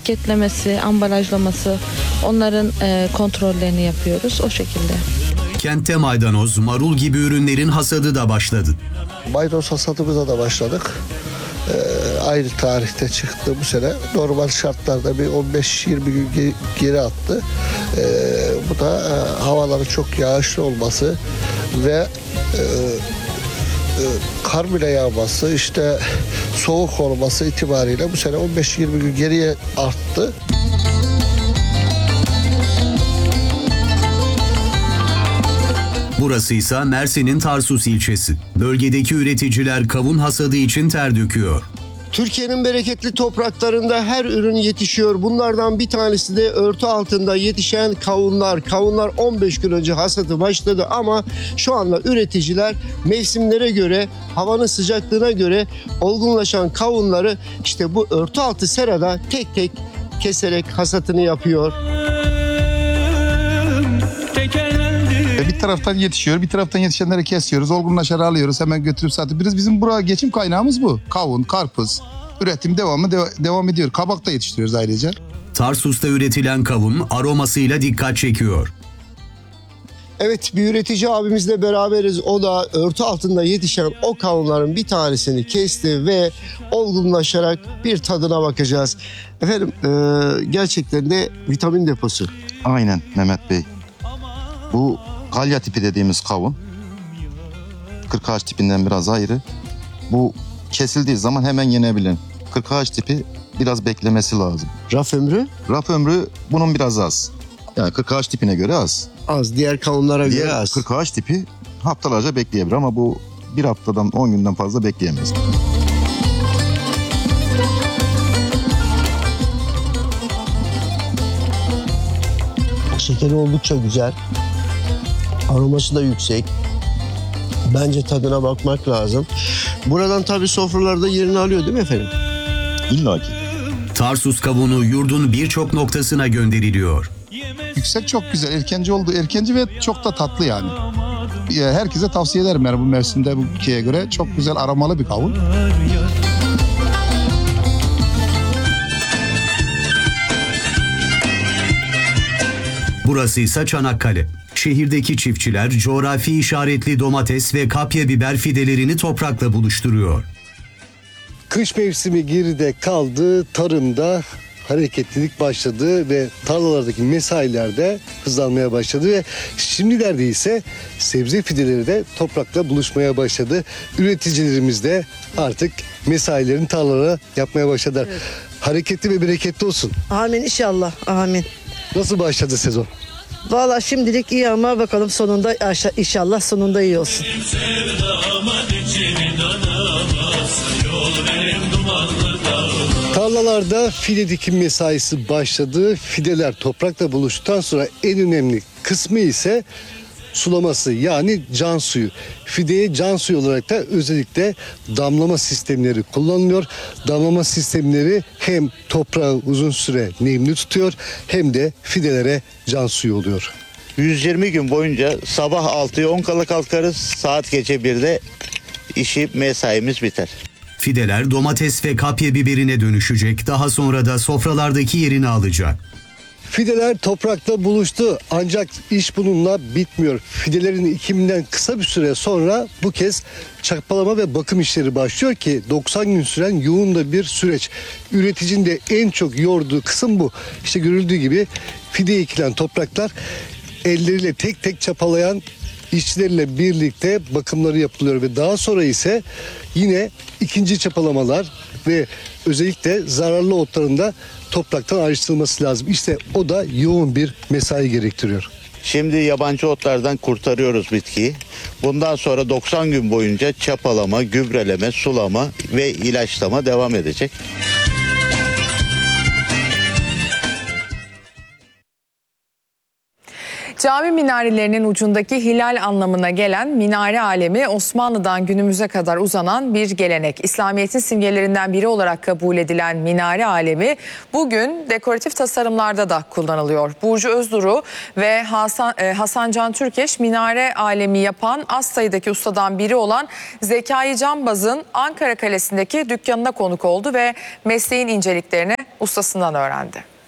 Paketlemesi, ambalajlaması, onların kontrollerini yapıyoruz o şekilde. Kentte maydanoz, marul gibi ürünlerin hasadı da başladı. Maydanoz hasadımıza da başladık. Aynı tarihte çıktı bu sene. Normal şartlarda bir 15-20 gün geri attı. Bu da havaların çok yağışlı olması ve kar bile yağması, işte soğuk olması itibariyle bu sene 15-20 gün geriye arttı. Burası ise Mersin'in Tarsus ilçesi. Bölgedeki üreticiler kavun hasadı için ter döküyor. Türkiye'nin bereketli topraklarında her ürün yetişiyor. Bunlardan bir tanesi de örtü altında yetişen kavunlar. Kavunlar 15 gün önce hasadı başladı ama şu anda üreticiler mevsimlere göre, havanın sıcaklığına göre olgunlaşan kavunları işte bu örtü altı serada tek tek keserek hasatını yapıyor. Bir taraftan yetişiyor, bir taraftan yetişenleri kesiyoruz, olgunlaşır alıyoruz, hemen götürüp satıyoruz. Bizim buraya geçim kaynağımız bu. Kavun, karpuz, üretim devam ediyor. Kabak da yetiştiriyoruz ayrıca. Tarsus'ta üretilen kavun aromasıyla dikkat çekiyor. Evet, bir üretici abimizle beraberiz. O da örtü altında yetişen o kavunların bir tanesini kesti ve olgunlaşarak bir tadına bakacağız. Efendim gerçekten de vitamin deposu. Aynen Mehmet Bey. Bu galya tipi dediğimiz kavun. Kırkağaç tipinden biraz ayrı. Bu kesildiği zaman hemen yenebilen. Kırkağaç tipi biraz beklemesi lazım. Raf ömrü? Raf ömrü bunun biraz az. Yani kırkağaç tipine göre az. Az. Diğer kavunlara göre az. Kırkağaç tipi haftalarca bekleyebilir ama bu bir haftadan 10 günden fazla bekleyemez. Şekeri oldukça güzel. Aroması da yüksek. Bence tadına bakmak lazım. Buradan tabii sofralarda yerini alıyor değil mi efendim? İlla ki. Tarsus kavunu yurdun birçok noktasına gönderiliyor. Yüksek çok güzel, erkenci oldu. Erkenci ve çok da tatlı yani. Herkese tavsiye ederim yani bu mevsimde bu ülkeye göre. Çok güzel aromalı bir kavun. Burası ise Çanakkale. Şehirdeki çiftçiler coğrafi işaretli domates ve kapya biber fidelerini toprakla buluşturuyor. Kış mevsimi geride kaldı, tarımda hareketlilik başladı ve tarlalardaki mesailer de hızlanmaya başladı ve şimdilerde ise sebze fideleri de toprakla buluşmaya başladı. Üreticilerimiz de artık mesailerini tarlalara yapmaya başladılar. Evet. Hareketli ve bereketli olsun. Amin inşallah, amin. Nasıl başladı sezon? Vallahi şimdilik iyi ama bakalım sonunda inşallah sonunda iyi olsun. Tarlalarda fide dikim mesaisi başladı. Fideler toprakla buluştuktan sonra en önemli kısmı ise sulaması, yani can suyu. Fideye can suyu olarak da özellikle damlama sistemleri kullanılıyor. Damlama sistemleri hem toprağı uzun süre nemli tutuyor hem de fidelere can suyu oluyor. 120 gün boyunca sabah 6'ya 10 kala kalkarız. Saat gece 1'de mesaimiz biter. Fideler domates ve kapya biberine dönüşecek. Daha sonra da sofralardaki yerini alacak. Fideler toprakta buluştu ancak iş bununla bitmiyor. Fidelerin ekiminden kısa bir süre sonra bu kez çapalama ve bakım işleri başlıyor ki 90 gün süren yoğun da bir süreç. Üreticinin de en çok yorduğu kısım bu. İşte görüldüğü gibi fide ekilen topraklar elleriyle tek tek çapalayan işçilerle birlikte bakımları yapılıyor ve daha sonra ise yine ikinci çapalamalar ve özellikle zararlı otların da topraktan ayrıştırılması lazım. İşte o da yoğun bir mesai gerektiriyor. Şimdi yabancı otlardan kurtarıyoruz bitkiyi. Bundan sonra 90 gün boyunca çapalama, gübreleme, sulama ve ilaçlama devam edecek. Cami minarelerinin ucundaki hilal anlamına gelen minare alemi Osmanlı'dan günümüze kadar uzanan bir gelenek. İslamiyet'in simgelerinden biri olarak kabul edilen minare alemi bugün dekoratif tasarımlarda da kullanılıyor. Burcu Özduru ve Hasan Can Türkeş minare alemi yapan az sayıdaki ustadan biri olan Zekai Canbaz'ın Ankara Kalesi'ndeki dükkanına konuk oldu ve mesleğin inceliklerini ustasından öğrendi.